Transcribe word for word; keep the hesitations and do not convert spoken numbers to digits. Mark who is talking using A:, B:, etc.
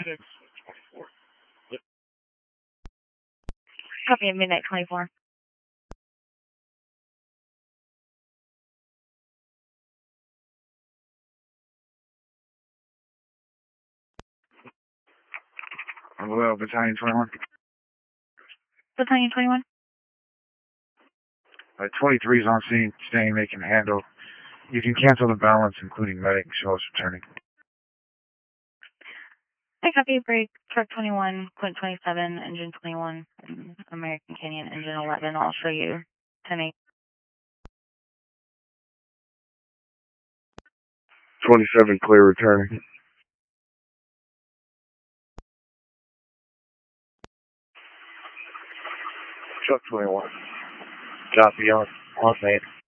A: Copy of Midnight twenty-four.
B: Hello, Battalion twenty-one.
A: Battalion twenty-one.
B: Uh, twenty-three is on scene, staying they can handle. You can cancel the balance, including medic, show us returning.
A: I copy break truck twenty-one, Quint twenty-seven, engine twenty-one, and American Canyon engine eleven. I'll show you ten eight.
B: twenty-seven, clear returning. Truck twenty-one. Copy on, on main.